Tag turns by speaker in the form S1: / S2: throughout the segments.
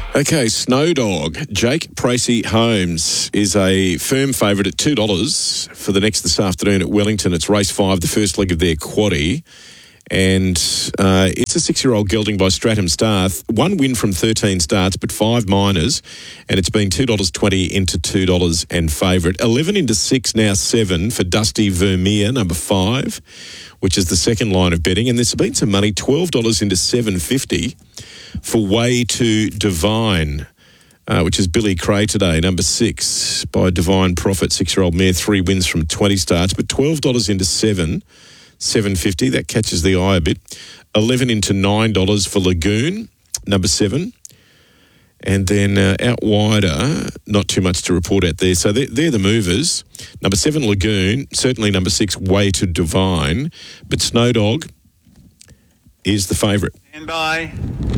S1: Okay, Snow Dog. Jake Pracey Holmes is a firm favourite at $2 for the next this afternoon at Wellington. It's race 5, the first leg of their quaddie. And it's a 6-year-old gelding by Stratham Starth. 1 win from 13 starts, but 5 minors. And it's been $2.20 into $2 and favourite. 11 into 6, now 7 for Dusty Vermeer, number 5, which is the second line of betting. And there's been some money, $12 into $7.50 for Way to Divine, which is Billy Cray today, number 6 by Divine Prophet, 6-year-old mare, 3 wins from 20 starts, but $12 into $7.50. That catches the eye a bit. 11 into $9 for Lagoon, number 7. And then out wider, not too much to report out there. So they're the movers. Number 7, Lagoon. Certainly number 6, Way to Divine. But Snow Dog is the favourite.
S2: And by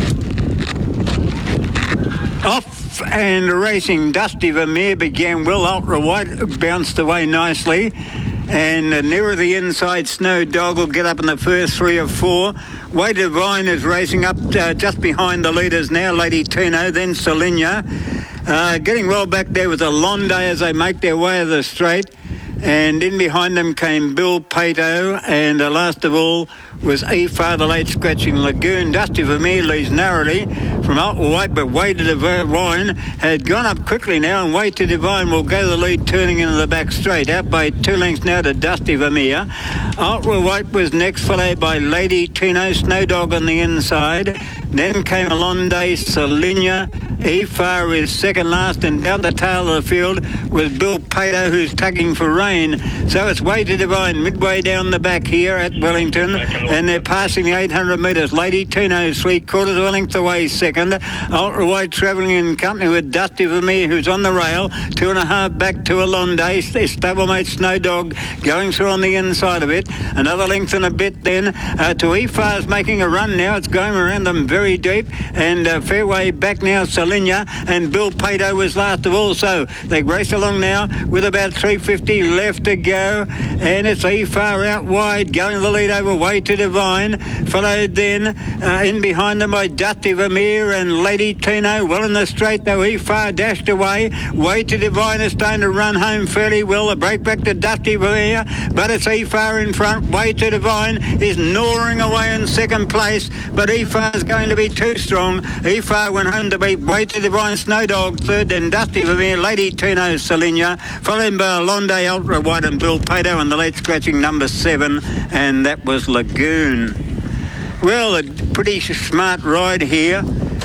S2: off and racing, Dusty Vermeer began well. Ultra White bounced away nicely. And nearer the inside, Snow Dog will get up in the first 3 or 4. Way to Divine is racing up just behind the leaders now. Lady Tino, then Selina. Getting well back there with Alonde as they make their way of the straight. And in behind them came Bill Pato, and last of all was Ifar, the late scratching Lagoon. Dusty Vermeer leads narrowly from Ultra White, but Way to Divine had gone up quickly now, and Way to Divine will go the lead, turning into the back straight. Out by 2 lengths now to Dusty Vermeer. Ultra White was next, followed by Lady Tino, Snow Dog on the inside. Then came Alonde, Selina. Ifar is second last, and down the tail of the field was Bill Pato, who's tugging for rain. So it's Way to Divine midway down the back here at Wellington, and they're passing the 800 metres. Lady Tino, 3/4 of a length away second. Ultra White travelling in company with Dusty Vermeer, who's on the rail. 2.5 back to Alonde. Stablemate Snow Dog going through on the inside of it. Another length and a bit then to Ifar's making a run now. It's going around them very deep, and fairway back now. Selina and Bill Pato was last of all, so they race along now with about 350 left to go, and it's Ifar out wide going the lead over Way to Divine, followed then in behind them by Dusty Vermeer and Lady Tino. Well in the straight though, Ifar dashed away. Way to Divine is starting to run home fairly well. A break back to Dusty Vermeer, but it's Ifar in front. Way to Divine is gnawing away in second place, but Ifar's going to be too strong. Ifar went home to beat Way to Divine, Snow Dog third, then Dusty Vermeer, Lady Tino, Selina, followed by Alonde, Ultra White and Bill Pato, and the late scratching number 7, and that was Lagoon. Well, a pretty smart ride here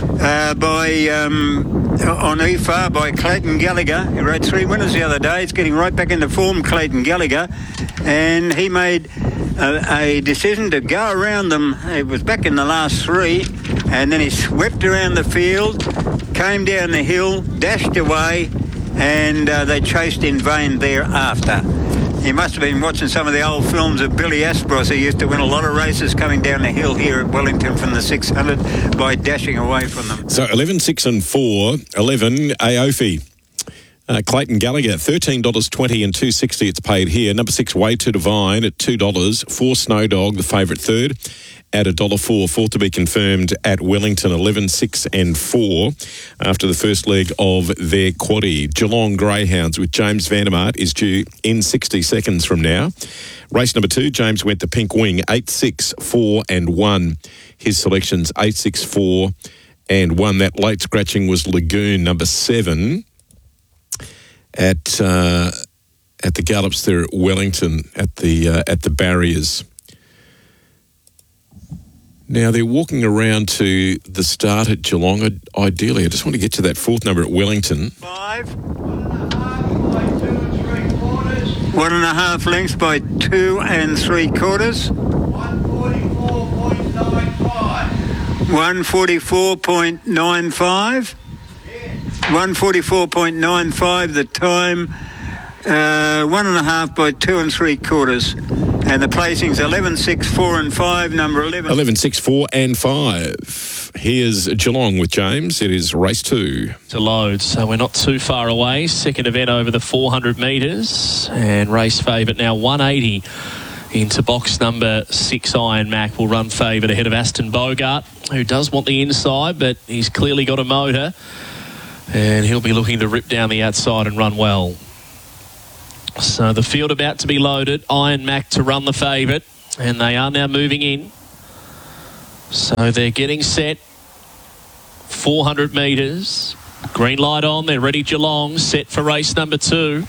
S2: on Ifar by Clayton Gallagher. He rode 3 winners the other day. It's getting right back into form, Clayton Gallagher, and he made a decision to go around them. It was back in the last 3, and then he swept around the field, came down the hill, dashed away, and they chased in vain thereafter. He must have been watching some of the old films of Billy Aspros, who used to win a lot of races coming down the hill here at Wellington from the 600 by dashing away from them.
S1: So 11, 6 and 4, 11, Aofi. Clayton Gallagher, $13.20 and $2.60 it's paid here. Number 6, Way to Divine at $2. 4, Snow Dog, the favourite third, at $1.04. Fourth to be confirmed at Wellington, 11, 6 and 4 after the first leg of their quaddie. Geelong Greyhounds with James Vandermart is due in 60 seconds from now. Race number 2, James went to Pink Wing, 8, 6, 4 and 1. His selections, 8, 6, 4 and 1. That late scratching was Lagoon, number 7. At the gallops there at Wellington at the barriers. Now they're walking around to the start at Geelong. Ideally, I just want to get to that 4th number at Wellington.
S2: 5. 1.5 lengths by 2 3/4. 144.95. 144.95 the time, 1.5 by 2 3/4, and the placings 11, 6, 4 and 5, number 11.
S1: 11, 6, 4 and 5. Here's Geelong with James. It is race 2.
S3: To load, so we're not too far away. Second event over the 400 metres, and race favourite now 180 Into box number 6, Iron Mac will run favourite ahead of Aston Bogart, who does want the inside, but he's clearly got a motor, and he'll be looking to rip down the outside and run well. So the field about to be loaded. Iron Mac to run the favourite, and they are now moving in. So they're getting set. 400 metres. Green light on. They're ready, Geelong. Set for race number 2.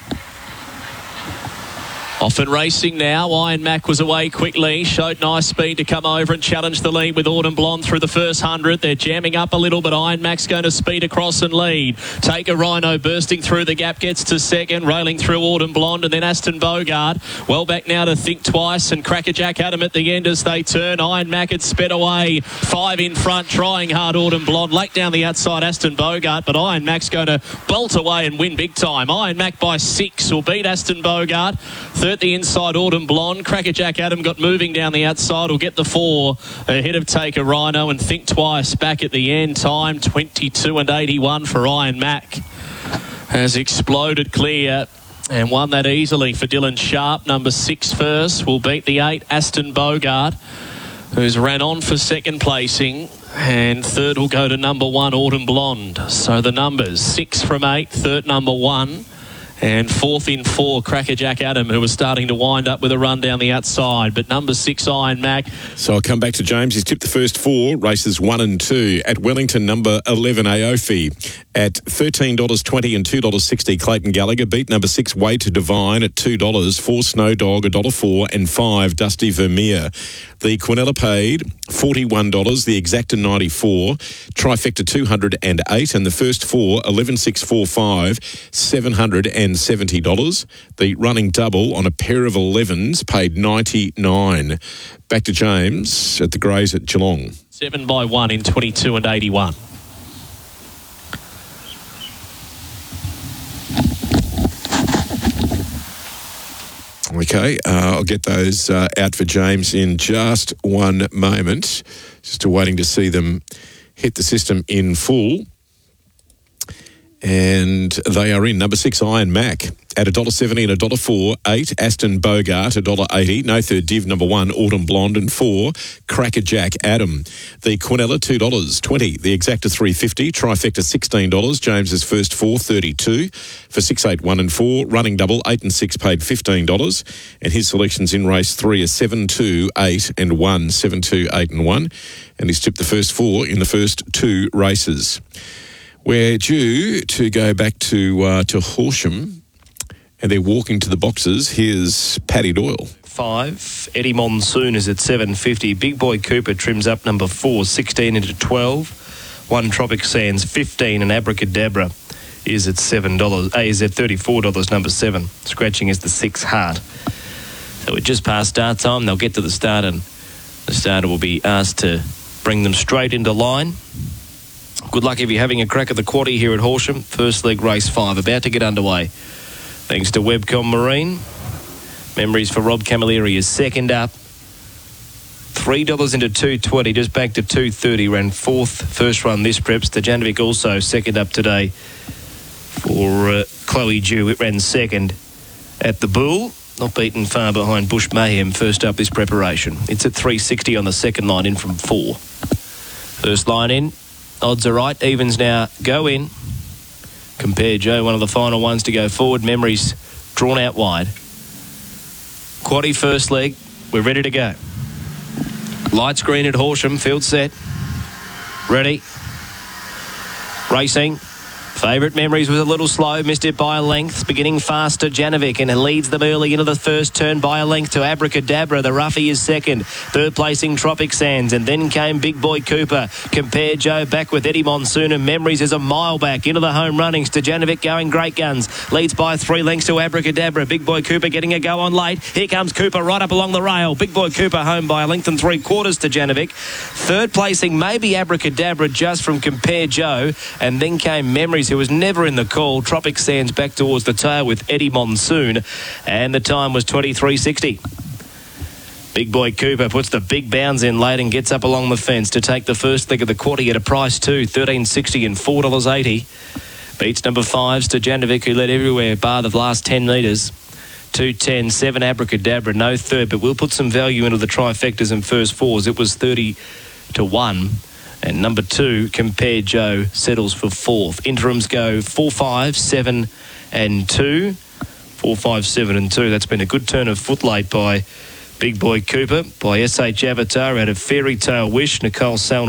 S3: Off and racing now. Iron Mac was away quickly. Showed nice speed to come over and challenge the lead with Autumn Blonde through the first 100. They're jamming up a little, but Iron Mac's going to speed across and lead. Take a Rhino bursting through the gap, gets to second, railing through Autumn Blonde, and then Aston Bogart. Well back now to Think Twice, and Crackerjack Adam at the end as they turn. Iron Mac had sped away. 5 in front, trying hard Autumn Blonde. Late down the outside Aston Bogart, but Iron Mac's going to bolt away and win big time. Iron Mac by 6 will beat Aston Bogart. Third the inside Autumn Blonde. Crackerjack Adam got moving down the outside. Will get the 4 ahead of Take a Rhino, and Think Twice back at the end. Time 22:81 for Iron Mac. Has exploded clear and won that easily for Dylan Sharp. Number 6 first will beat the 8 Aston Bogart, who's ran on for second placing, and third will go to number 1 Autumn Blonde. So the numbers 6 from 8, third number 1, and 4th in 4, Crackerjack Adam, who was starting to wind up with a run down the outside. But number 6, Iron Mac.
S1: So I'll come back to James. He's tipped the first 4, races 1 and 2. At Wellington, number 11, Aofi. At $13.20 and $2.60, Clayton Gallagher. Beat number 6, Way to Divine at $2. 4, Snow Dog, $1.04, and 5, Dusty Vermeer. The Quinella paid $41, the Exacta 94, Trifecta 208, and the first 4, 11,645, $770. The running double on a pair of 11s paid $99. Back to James at the Greys at Geelong.
S3: 7 by 1 in 22:81.
S1: Okay, I'll get those out for James in just one moment. Just waiting to see them hit the system in full. And they are in. Number 6, Iron Mac at $1.70 and $1.04. 8, Aston Bogart, $1.80. No third div, number 1, Autumn Blonde, and 4, Crackerjack Adam. The Quinella, $2.20. The Exacta, $3.50. Trifecta, $16. James's first 4, $32 for 6, 8, 1 and 4. Running double, 8 and 6 paid $15. And his selections in race 3 are 7, 2, 8 and 1. 7, 2, 8 and 1. And he's tipped the first 4 in the first 2 races. We're due to go back to Horsham, and they're walking to the boxes. Here's Paddy Doyle.
S4: 5, Eddie Monsoon is at $7.50. Big Boy Cooper trims up number 4, 16 into 12. 1 Tropic Sands, 15, and Abracadabra is at $7. Is at $34, number 7. Scratching is the 6 Heart. So we're just past start time. They'll get to the start, and the starter will be asked to bring them straight into line. Good luck if you're having a crack at the quaddie here at Horsham. First leg, race 5, about to get underway. Thanks to Webcom Marine. Memories for Rob Camilleri is second up. $3 into $2.20, just back to $2.30. Ran 4th first run this prep. Stojanovic also second up today for Chloe Dew. It ran second at the Bull. Not beaten far behind Bush Mayhem first up this preparation. It's at $3.60 on the second line in from 4. First line in. Odds are right. Evens now go in. Compare Joe, one of the final ones to go forward. Memories drawn out wide. Quaddie first leg. We're ready to go. Lights green at Horsham. Field set. Ready. Racing. Favourite Memories was a little slow, missed it by a length. Beginning fast to Janovic, and leads them early into the first turn by a length to Abracadabra. The roughie is second. Third placing Tropic Sands, and then came Big Boy Cooper. Compare Joe back with Eddie Monsoon, and Memories is a mile back into the home runnings. To Janovic going great guns. Leads by 3 lengths to Abracadabra. Big Boy Cooper getting a go on late. Here comes Cooper right up along the rail. Big Boy Cooper home by a length and 3/4 to Janovic. Third placing maybe Abracadabra just from Compare Joe, and then came Memories, who was never in the call. Tropic Sands back towards the tail with Eddie Monsoon, and the time was 23.60. Big Boy Cooper puts the big bounds in late and gets up along the fence to take the first leg of the quaddie at a price too, $13.60 and $4.80. Beats number 5, Stojanovic, who led everywhere bar the last 10 metres. 210, 7 Abracadabra, no third, but we'll put some value into the trifectas and first fours. It was 30-1. And number 2, Compare Joe, settles for fourth. Interims go 4, 5, 7 and 2. 4, 5, 7 and 2. That's been a good turn of foot late by Big Boy Cooper, by SH Avatar out of Fairy Tale Wish. Nicole Selner